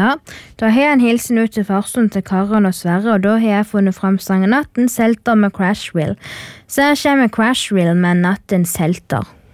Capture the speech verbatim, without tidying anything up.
Ja, da har jeg en hilsen ut til farsen til Karen og Sverre, og da har jeg funnet frem sangen Natten Selter med Crashwheel. Så her kommer Crashwheel med Natten Selter.